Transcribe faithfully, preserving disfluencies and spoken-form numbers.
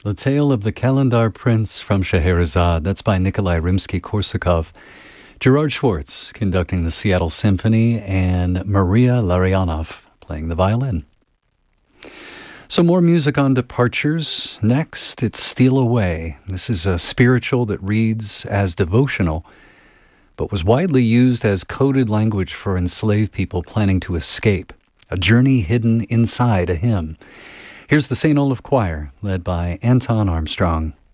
The Tale of the Kalandar Prince from Scheherazade. That's by Nikolai Rimsky-Korsakov. Gerard Schwartz conducting the Seattle Symphony, and Maria Larionov playing the violin. So more music on departures. Next, it's Steal Away. This is a spiritual that reads as devotional, but was widely used as coded language for enslaved people planning to escape. A journey hidden inside a hymn. Here's the Saint Olaf Choir, led by Anton Armstrong.